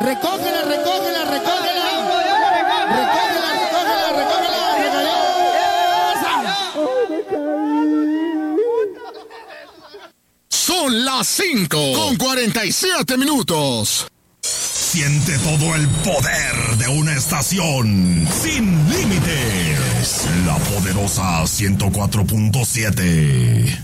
Recógela, recógela, recógela. Son las 5:47. Siente todo el poder de una estación sin límites. La poderosa 104.7.